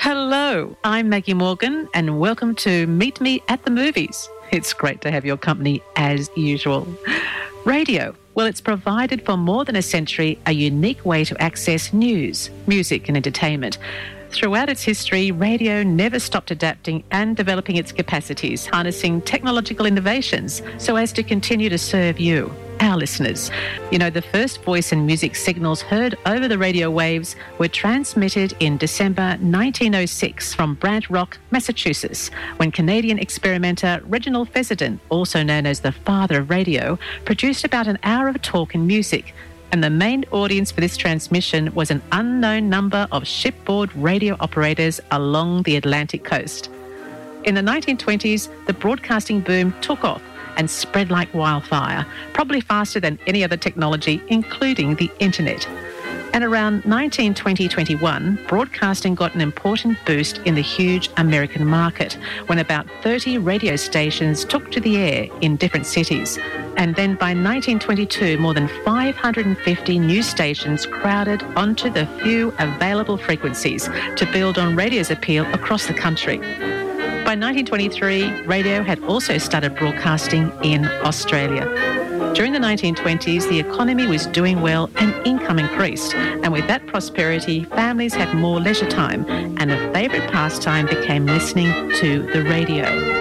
Hello, I'm Maggie Morgan and welcome to Meet Me at the Movies. It's great to have your company as usual. Radio. Well, it's provided for more than a century a unique way to access news, music and entertainment. Throughout its history, radio never stopped adapting and developing its capacities, harnessing technological innovations so as to continue to serve you, our listeners. You know, the first voice and music signals heard over the radio waves were transmitted in December 1906 from Brant Rock, Massachusetts, when Canadian experimenter Reginald Fessenden, also known as the father of radio, produced about an hour of talk and music. And the main audience for this transmission was an unknown number of shipboard radio operators along the Atlantic coast. In the 1920s, the broadcasting boom took off and spread like wildfire, probably faster than any other technology, including the internet. And around 1920-21, broadcasting got an important boost in the huge American market when about 30 radio stations took to the air in different cities. And then by 1922, more than 550 news stations crowded onto the few available frequencies to build on radio's appeal across the country. By 1923, radio had also started broadcasting in Australia. During the 1920s, the economy was doing well and income increased. And with that prosperity, families had more leisure time and a favourite pastime became listening to the radio.